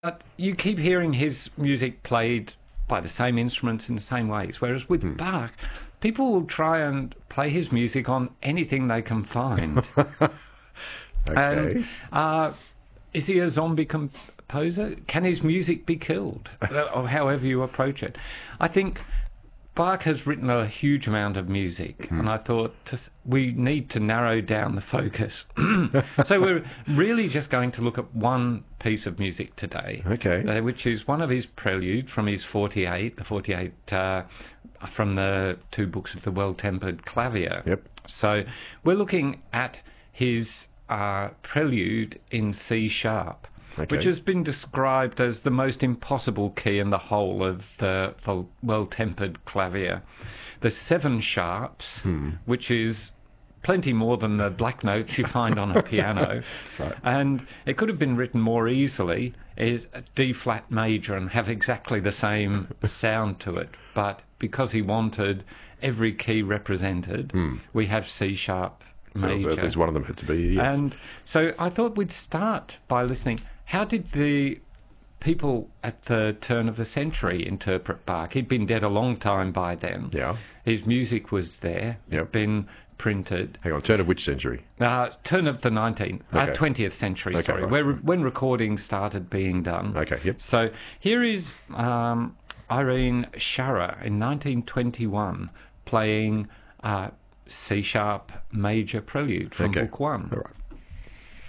But you keep hearing his music played by the same instruments in the same ways, whereas with Bach, people will try and play his music on anything they can find. Okay. And is he a zombie composer? Can his music be killed? Or however you approach it. I think Bach has written a huge amount of music, and I thought we need to narrow down the focus. So we're really just going to look at one piece of music today, which is one of his preludes from his 48, the 48 from the two books of the Well-Tempered Clavier. Yep. So we're looking at his prelude in C sharp, which has been described as the most impossible key in the whole of the Well-Tempered Clavier. There's 7 sharps, which is plenty more than the black notes you find on a piano. Right. And it could have been written more easily as D-flat major and have exactly the same sound to it. But because he wanted every key represented, we have C sharp major. So there's one of them had to be, yes. And so I thought we'd start by listening. How did the people at the turn of the century interpret Bach? He'd been dead a long time by then. Yeah. His music was there. Yep. It'd been printed. Hang on, turn of which century? Turn of the 20th century, Okay, sorry, right. when recording started being done. Okay, yep. So here is Irene Schara in 1921 playing C-sharp major prelude from Book 1. All right.